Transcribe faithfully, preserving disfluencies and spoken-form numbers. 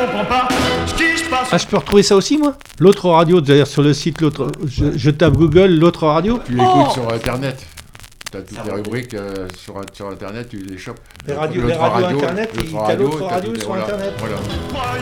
comprends pas ce qui se passe. Ah, je peux retrouver ça aussi, moi? L'autre radio, d'ailleurs, sur le site, l'autre, je, je tape Google, l'autre radio. Tu l'écoutes sur Internet. Tu as toutes les rubriques euh, sur, sur Internet, tu les chopes. Les radios, L'autre les radios radio, Internet, l'autre il y a l'autre t'as radio toutes les- sur voilà, Internet. Voilà.